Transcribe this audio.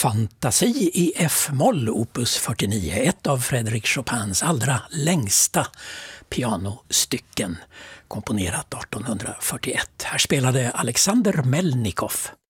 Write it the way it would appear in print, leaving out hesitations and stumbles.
Fantasi i F-moll, opus 49, ett av Frédéric Chopins allra längsta pianostycken, komponerat 1841. Här spelade Alexander Melnikov.